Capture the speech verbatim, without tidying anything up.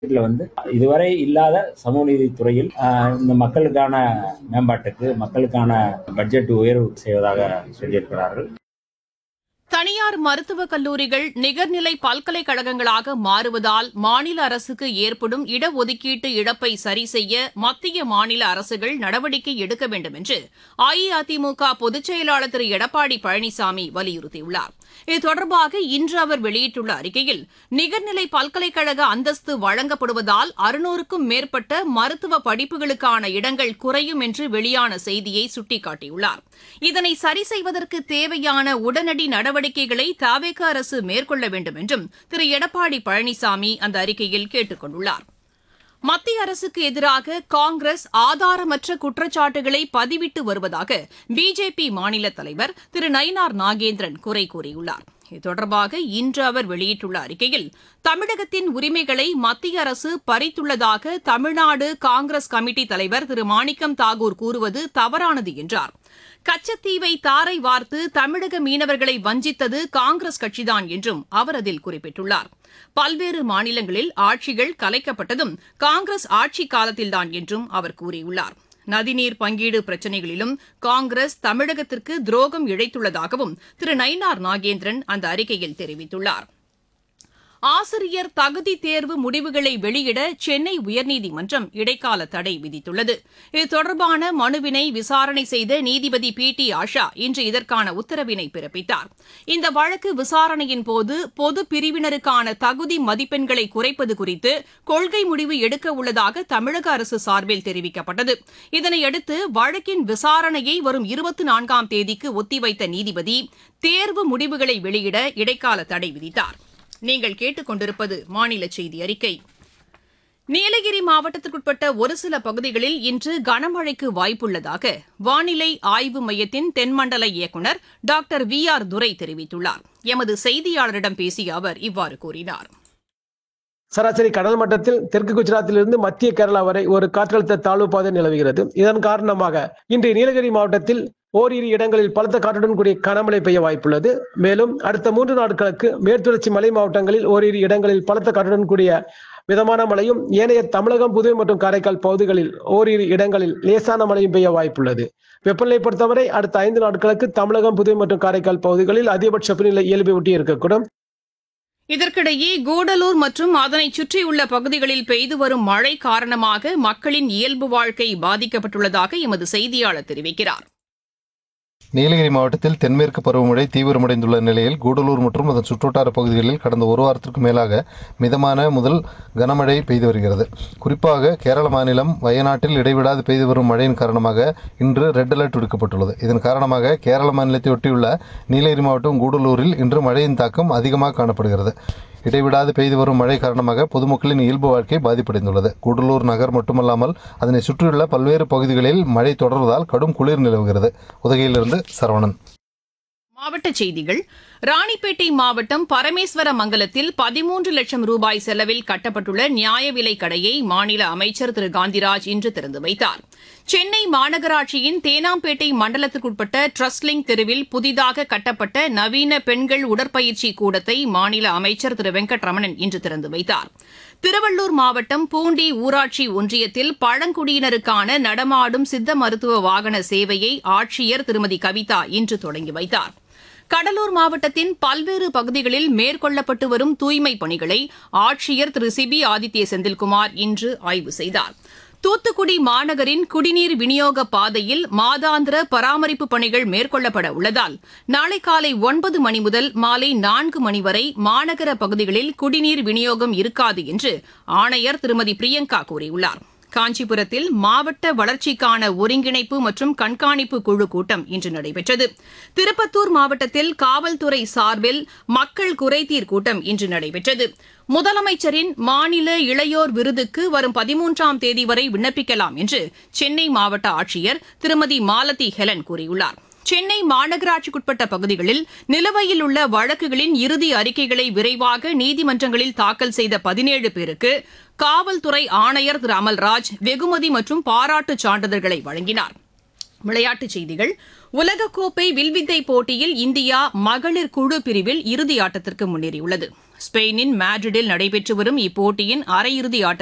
இதுல வந்து இதுவரை இல்லாத சமூக நீதித்துறையில் ஆஹ், இந்த மக்களுக்கான மேம்பாட்டுக்கு மக்களுக்கான பட்ஜெட் உயர்வு செய்வதாக சொல்லியிருக்கிறார்கள். தனியார் மருத்துவக் கல்லூரிகள் நிகர்நிலை பல்கலைக்கழகங்களாக மாறுவதால் மாநில அரசுக்கு ஏற்படும் இடஒதுக்கீட்டு இழப்பை சரி செய்ய மத்திய மாநில அரசுகள் நடவடிக்கை எடுக்க வேண்டும் என்று அஇஅதிமுக பொதுச் செயலாளர் திரு எடப்பாடி பழனிசாமி வலியுறுத்தியுள்ளார். இது தொடர்பாக இன்று அவர் வெளியிட்டுள்ள அறிக்கையில் நிகர்நிலை பல்கலைக்கழக அந்தஸ்து வழங்கப்படுவதால் அறுநூறுக்கும் மேற்பட்ட மருத்துவ படிப்புகளுக்கான இடங்கள் குறையும் என்று வெளியான செய்தியை சுட்டிக்காட்டியுள்ளார். இதனை சரி செய்வதற்கு தேவையான உடனடி நடவடிக்கைகளை தவேக அரசு மேற்கொள்ள வேண்டும் என்றும் திரு எடப்பாடி பழனிசாமி அந்த அறிக்கையில் கேட்டுக் கொண்டுள்ளார். மத்திய அரசுக்கு எதிராக காங்கிரஸ் ஆதாரமற்ற குற்றச்சாட்டுகளை பதிவிட்டு வருவதாக பிஜேபி மாநில தலைவர் திரு நயினார் நாகேந்திரன் குறை கூறியுள்ளார். இது தொடர்பாக இன்று அவர் வெளியிட்டுள்ள அறிக்கையில் தமிழகத்தின் உரிமைகளை மத்திய அரசு பறித்துள்ளதாக தமிழ்நாடு காங்கிரஸ் கமிட்டி தலைவர் திரு மாணிக்கம் தாகூர் கூறுவது தவறானது என்றார். கச்சத்தீவை தாரை வார்த்து தமிழக மீனவர்களை வஞ்சித்தது காங்கிரஸ் கட்சிதான் என்றும் அவர் அதில் குறிப்பிட்டுள்ளார். பல்வேறு மாநிலங்களில் ஆட்சிகள் கலைக்கப்பட்டதும் காங்கிரஸ் ஆட்சி காலத்தில்தான் என்றும் அவர் கூறியுள்ளார். நதிநீர் பங்கீடு பிரச்சினைகளிலும் காங்கிரஸ் தமிழகத்திற்கு துரோகம் இழைத்துள்ளதாகவும் திரு நயினார் நாகேந்திரன் அந்த அறிக்கையில் தெரிவித்துள்ளார். ஆசிரியர் தகுதி தேர்வு முடிவுகளை வெளியிட சென்னை உயர்நீதிமன்றம் இடைக்கால தடை விதித்துள்ளது. இது தொடர்பான மனுவினை விசாரணை செய்த நீதிபதி பி டி ஆஷா இன்று இதற்கான உத்தரவினை பிறப்பித்தார். இந்த வழக்கு விசாரணையின் போது பொது பிரிவினருக்கான தகுதி மதிப்பெண்களை குறைப்பது குறித்து கொள்கை முடிவு எடுக்க உள்ளதாக தமிழக அரசு சார்பில் தெரிவிக்கப்பட்டது. இதனையடுத்து வழக்கின் விசாரணையை வரும் இருபத்தி நான்காம் தேதிக்கு ஒத்திவைத்த நீதிபதி தேர்வு முடிவுகளை வெளியிட இடைக்கால தடை விதித்தார். நீங்கள் கேட்டுக் கொண்டிருப்பது மாநில செய்தி அறிக்கை. நீலகிரி மாவட்டத்திற்குட்பட்ட ஒரு சில பகுதிகளில் இன்று கனமழைக்கு வாய்ப்புள்ளதாக வானிலை ஆய்வு மையத்தின் தென்மண்டல இயக்குநர் டாக்டர் வி ஆர் துரை தெரிவித்துள்ளார். எமது செய்தியாளரிடம் பேசிய அவர் இவ்வாறு கூறினார். சராசரி கடல் மட்டத்தில் தெற்கு குஜராத்திலிருந்து மத்திய கேரளா வரை ஒரு காற்றழுத்த தாழ்வு பாதை நிலவுகிறது. இதன் காரணமாக இன்று நீலகிரி மாவட்டத்தில் ஓரிரு இடங்களில் பலத்த காற்றுடன் கூடிய கனமழை பெய்ய வாய்ப்புள்ளது. மேலும் அடுத்த மூன்று நாட்களுக்கு மேற்குத்தொடர்ச்சி மலை மாவட்டங்களில் ஓரிரு இடங்களில் பலத்த காற்றுடன் கூடிய மிதமான மழையும், ஏனைய தமிழகம், புதுவை மற்றும் காரைக்கால் பகுதிகளில் ஓரிரு இடங்களில் லேசான மழையும் பெய்ய வாய்ப்புள்ளது. வெப்பநிலை பொறுத்தவரை அடுத்த ஐந்து நாட்களுக்கு தமிழகம், புதுவை மற்றும் காரைக்கால் பகுதிகளில் அதிகபட்ச வெப்பநிலை இயல்பை ஒட்டி இருக்கக்கூடும். இதற்கிடையே கூடலூர் மற்றும் அதனை சுற்றியுள்ள பகுதிகளில் பெய்து வரும் மழை காரணமாக மக்களின் இயல்பு வாழ்க்கை பாதிக்கப்பட்டுள்ளதாக எமது செய்தியாளர் தெரிவிக்கிறார். நீலகிரி மாவட்டத்தில் தென்மேற்கு பருவமழை தீவிரமடைந்துள்ள நிலையில் கூடலூர் மற்றும் அதன் சுற்றுவட்டார பகுதிகளில் கடந்த ஒரு வாரத்திற்கு மேலாக மிதமான முதல் கனமழை பெய்து வருகிறது. குறிப்பாக கேரள மாநிலம் வயநாட்டில் இடைவிடாது பெய்து வரும் மழையின் காரணமாக இன்று ரெட் அலர்ட் விடுக்கப்பட்டுள்ளது. இதன் காரணமாக கேரள மாநிலத்தை ஒட்டியுள்ள நீலகிரி மாவட்டம் கூடலூரில் இன்று மழையின் தாக்கம் அதிகமாக காணப்படுகிறது. இடைவிடாது பெய்து வரும் மழை காரணமாக பொதுமக்களின் இயல்பு வாழ்க்கை பாதிப்படைந்துள்ளது. கூடலூர் நகர் மட்டுமல்லாமல் அதனை சுற்றியுள்ள பல்வேறு பகுதிகளில் மழை தொடர்வதால் கடும் குளிர் நிலவுகிறது. உதகையிலிருந்து சரவணன். மாவட்டச் செய்திகள். ராணிப்பேட்டை மாவட்டம் பரமேஸ்வரமங்கலத்தில் பதிமூன்று லட்சம் ரூபாய் செலவில் கட்டப்பட்டுள்ள நியாய விலைக் கடையை மாநில அமைச்சர் திரு காந்திராஜ் இன்று திறந்து வைத்தார். சென்னை மாநகராட்சியின் தேனாம்பேட்டை மண்டலத்திற்குட்பட்ட ட்ரஸ்ட்லிங்க் தெருவில் புதிதாக கட்டப்பட்ட நவீன பெண்கள் உடற்பயிற்சி கூடத்தை மாநில அமைச்சர் திரு வெங்கட்ரமணன் இன்று திறந்து வைத்தார். திருவள்ளூர் மாவட்டம் பூண்டி ஊராட்சி ஒன்றியத்தில் பழங்குடியினருக்கான நடமாடும் சித்த மருத்துவ வாகன சேவையை ஆட்சியர் திருமதி கவிதா இன்று தொடங்கி வைத்தார். கடலூர் மாவட்டத்தின் பல்வேறு பகுதிகளில் மேற்கொள்ளப்பட்டு வரும் தூய்மைப் பணிகளை ஆட்சியர் திரு சி பி ஆதித்ய செந்தில்குமார் இன்று ஆய்வு செய்தார். தூத்துக்குடி மாநகரின் குடிநீர் விநியோக பாதையில் மாதாந்திர பராமரிப்பு பணிகள் மேற்கொள்ளப்பட உள்ளதால் நாளை காலை ஒன்பது மணி முதல் மாலை நான்கு மணி வரை மாநகர பகுதிகளில் குடிநீர் விநியோகம் இருக்காது என்று ஆணையர் திருமதி பிரியங்கா கூறியுள்ளார். காஞ்சிபுரத்தில் மாவட்ட வளர்ச்சிக்கான ஒருங்கிணைப்பு மற்றும் கண்காணிப்பு குழு கூட்டம் இன்று நடைபெற்றது. திருப்பத்தூர் மாவட்டத்தில் காவல்துறை சார்பில் மக்கள் குறைதீர் கூட்டம் இன்று நடைபெற்றது. முதலமைச்சரின் மாநில இளையோர் விருதுக்கு வரும் பதிமூன்றாம் தேதி வரை விண்ணப்பிக்கலாம் என்று சென்னை மாவட்ட ஆட்சியர் திருமதி மாலதி ஹெலன் கூறியுள்ளார். சென்னை மாநகராட்சிக்குட்பட்ட பகுதிகளில் நிலுவையில் உள்ள வழக்குகளின் இறுதி அறிக்கைகளை விரைவாக நீதிமன்றங்களில் தாக்கல் செய்த பதினேழு பேருக்கு காவல்துறை ஆணையர் திரு அமல்ராஜ் வெகுமதி மற்றும் பாராட்டுச் சான்றிதழ்களை வழங்கினார். விளையாட்டுச் செய்திகள். உலகக்கோப்பை வில்வித்தை போட்டியில் இந்தியா மகளிர் குழு பிரிவில் இறுதி ஆட்டத்திற்கு முன்னேறியுள்ளது. ஸ்பெயினின் மேட்ரிடில் நடைபெற்று வரும் இப்போட்டியின் அரையிறுதி ஆட்டத்தில்